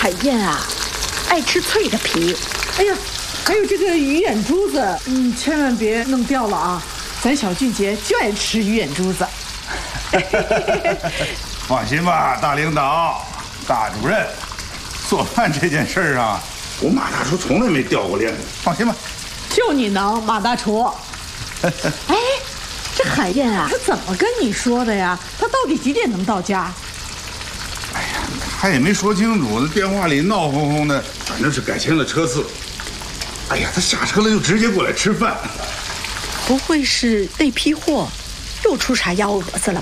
海燕啊，爱吃脆的皮。 哎呀，还有这个鱼眼珠子，千万别弄掉了啊！咱小俊杰就爱吃鱼眼珠子。 放心吧，大领导、大主任，做饭这件事啊，我马大厨从来没掉过链子，放心吧。 就你能，马大厨。 哎，这海燕啊， 他怎么跟你说的呀？他到底几点能到家？ 哎呀，他也没说清楚，那电话里闹哄哄的，反正是改签了车次。哎呀，他下车了就直接过来吃饭。 不会是那批货又出啥幺蛾子了？